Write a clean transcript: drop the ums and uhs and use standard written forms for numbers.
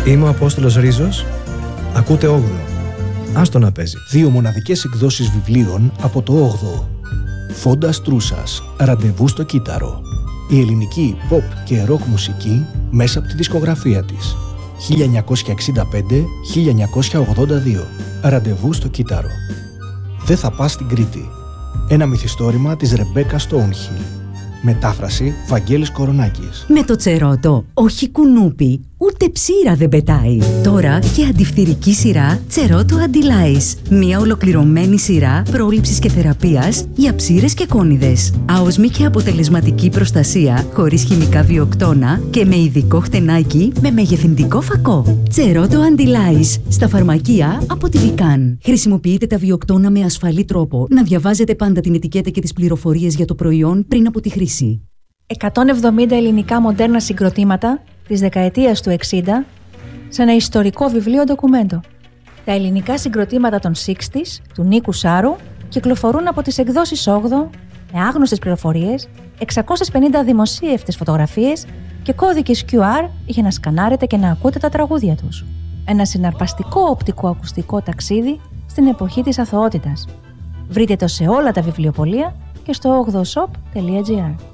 Είμαι ο Απόστολος Ρίζος. Ακούτε 8ο. Άστο να παίζει. 2 μοναδικές εκδόσεις βιβλίων από το 8ο. Φόντας Τρούσας. Ραντεβού στο κύτταρο. Η ελληνική pop και rock μουσική μέσα από τη δισκογραφία της. 1965-1982. Ραντεβού στο κύτταρο. Δεν θα πας στην Κρήτη. Ένα μυθιστόρημα της Ρεμπέκα Στόουνχιλ. Μετάφραση Βαγγέλης Κορονάκης. Με το Τσερότο, όχι κουνούπι, ούτε ψήρα δεν πετάει. Τώρα και αντιφθυρική σειρά Τσερότο Αντιλάης. Μια ολοκληρωμένη σειρά πρόληψης και θεραπείας για ψήρες και κόνιδες. Άοσμη και αποτελεσματική προστασία, χωρίς χημικά βιοκτώνα και με ειδικό χτενάκι με μεγεθυντικό φακό. Τσερότο Αντιλάης. Στα φαρμακεία από τη Βικάν. Χρησιμοποιείτε τα βιοκτώνα με ασφαλή τρόπο. Να διαβάζετε πάντα την ετικέτα και τις πληροφορίες για το προϊόν πριν από τη χρήση. 170 ελληνικά μοντέρνα συγκροτήματα της δεκαετίας του 60 σε ένα ιστορικό βιβλίο ντοκουμέντο. Τα ελληνικά συγκροτήματα των 60's του Νίκου Σάρου κυκλοφορούν από τις εκδόσεις 8ο με άγνωστες πληροφορίες, 650 δημοσίευτες φωτογραφίες και κώδικες QR για να σκανάρετε και να ακούτε τα τραγούδια τους. Ένα συναρπαστικό οπτικό-ακουστικό ταξίδι στην εποχή της αθωότητας. Βρείτε το σε όλα τα βιβλιοπωλεία και στο 8oshop.gr.